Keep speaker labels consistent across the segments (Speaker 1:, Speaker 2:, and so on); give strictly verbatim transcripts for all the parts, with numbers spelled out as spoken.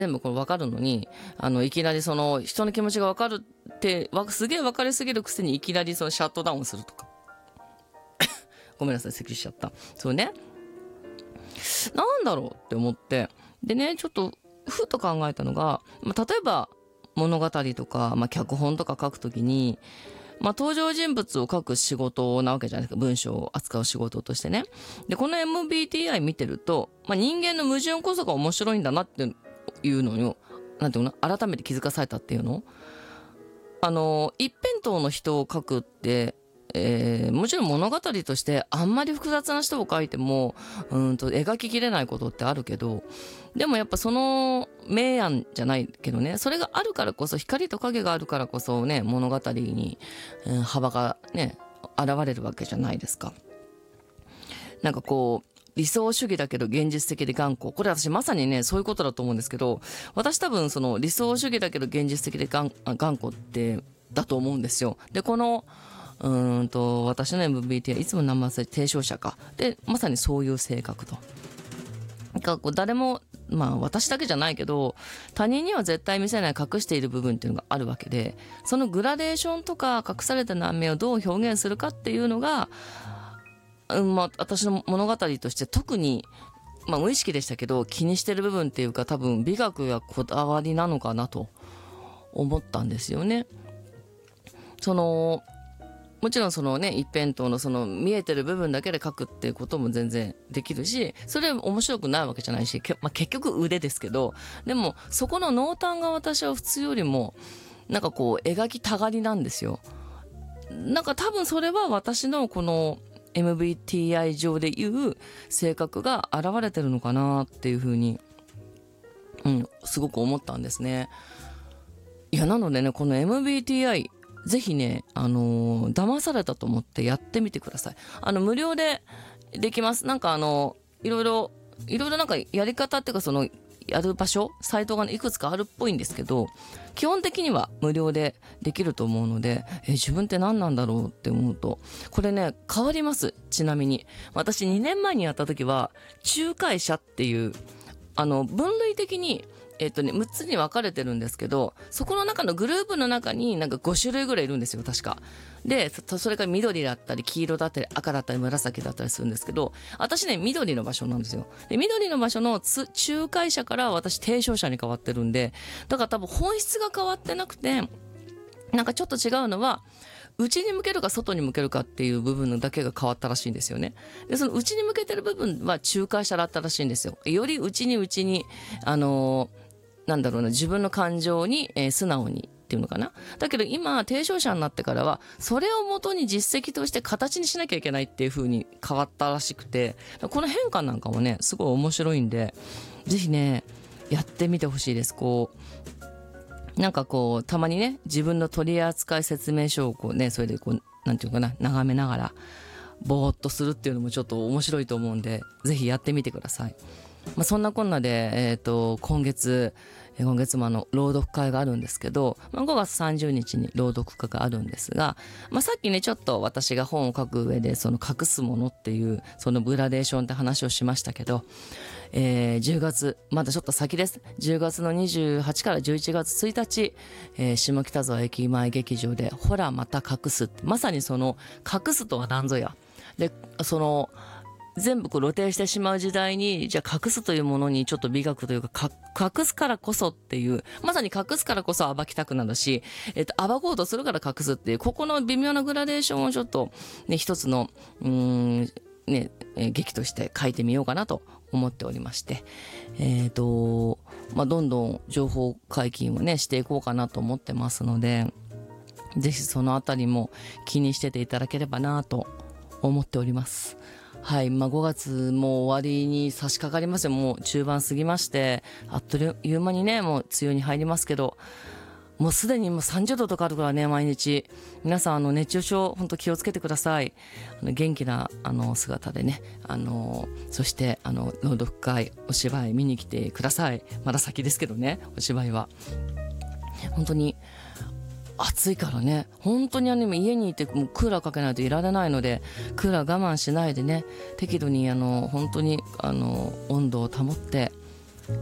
Speaker 1: 全部これ分かるのに、あのいきなりその人の気持ちが分かるってわすげえ分かりすぎるくせにいきなりそのシャットダウンするとかごめんなさい咳しちゃった。そうね、なんだろうって思って、でねちょっとふと考えたのが、まあ、例えば物語とか、まあ、脚本とか書くときに、まあ、登場人物を書く仕事なわけじゃないですか、文章を扱う仕事としてね。でこの エムビーティーアイ 見てると、まあ、人間の矛盾こそが面白いんだなっていうのをなんていうの改めて気づかされたっていうの。あの一辺倒の人を書くって、えー、もちろん物語としてあんまり複雑な人を書いてもうんと描ききれないことってあるけど、でもやっぱその明暗じゃないけどね、それがあるからこそ、光と影があるからこそね、物語に、うん、幅がね現れるわけじゃないですか。なんかこう理想主義だけど現実的で頑固、これ私まさにねそういうことだと思うんですけど、私多分その理想主義だけど現実的で頑頑固ってだと思うんですよ。でこのうーんと私の エムビーティーアイ いつも名前忘れ提唱者かで、まさにそういう性格と。なんかこう誰もまあ私だけじゃないけど他人には絶対見せない隠している部分っていうのがあるわけで、そのグラデーションとか隠された難面をどう表現するかっていうのが、うんまあ、私の物語として特に、まあ、無意識でしたけど気にしてる部分っていうか、多分美学やこだわりなのかなと思ったんですよね。そのもちろんそのね一辺倒のその見えてる部分だけで描くっていうことも全然できるし、それ面白くないわけじゃないし、まあ、結局腕ですけど、でもそこの濃淡が私は普通よりもなんかこう描きたがりなんですよ。なんか多分それは私のこの エムビーティーアイ 上でいう性格が現れてるのかなっていうふうに、うん、すごく思ったんですね。いやなのでね、この エムビーティーアイ ぜひね、あのー、騙されたと思ってやってみてください。あの無料でできます。なんかあのいろいろいろいろなんかやり方っていうか、そのやる場所サイトが、ね、いくつかあるっぽいんですけど、基本的には無料でできると思うので、え自分って何なんだろうって思うと、これね変わります。ちなみに私にねんまえにやった時は仲介者っていうあの分類的にえっとね、むっつに分かれてるんですけど、そこの中のグループの中になんかごしゅるいぐらいいるんですよ確か。で そ, それから緑だったり黄色だったり赤だったり紫だったりするんですけど、私ね緑の場所なんですよ。で緑の場所のつ仲介者から私提唱者に変わってるんで、だから多分本質が変わってなくて、なんかちょっと違うのは内に向けるか外に向けるかっていう部分だけが変わったらしいんですよね。でその内に向けてる部分は仲介者だったらしいんですよ。より内に内にあのーなんだろうな、自分の感情に、えー、素直にっていうのかな。だけど今提唱者になってからはそれをもとに実績として形にしなきゃいけないっていう風に変わったらしくて、この変化なんかもねすごい面白いんで、ぜひねやってみてほしいです。こうなんかこうたまにね自分の取扱説明書をこうねそれでこうなんていうかな眺めながらぼーっとするっていうのもちょっと面白いと思うんで、ぜひやってみてください。まあ、そんなこんなで、えー、と今月今月もあの朗読会があるんですけど、まあ、ごがつさんじゅうにちに朗読会があるんですが、まあ、さっきねちょっと私が本を書く上でその隠すものっていうそのグラデーションって話をしましたけど、えー、じゅうがつまだちょっと先です。じゅうがつのにじゅうはちからじゅういちがつついたち、えー、下北沢駅前劇場でほらまた隠す、まさにその隠すとは何ぞやで、その全部こう露呈してしまう時代に、じゃあ隠すというものにちょっと美学というか、か隠すからこそっていう、まさに隠すからこそ暴きたくなるし、えっと暴こうとするから隠すっていう、ここの微妙なグラデーションをちょっとね一つのうーんね劇として書いてみようかなと思っておりまして、えっとまあどんどん情報解禁をねしていこうかなと思ってますので、ぜひそのあたりも気にしてていただければなと思っております。はい、まあ、ごがつも終わりに差し掛かりますよ。もう中盤過ぎまして、あっという間にねもう梅雨に入りますけど、もうすでにもうさんじゅうどとかあるからね毎日。皆さんあの熱中症本当気をつけてください。あの元気なあの姿でね、あのそしてあの朗読会お芝居見に来てください。まだ先ですけどね、お芝居は本当に暑いからね、本当にあの家にいてもうクーラーかけないといられないので、クーラー我慢しないでね適度にあの本当にあの温度を保って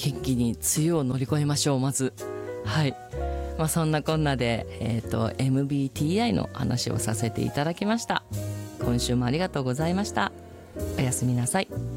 Speaker 1: 元気に梅雨を乗り越えましょう。まずはい、まあ、そんなこんなで、えーと、エムビーティーアイ の話をさせていただきました。今週もありがとうございました。おやすみなさい。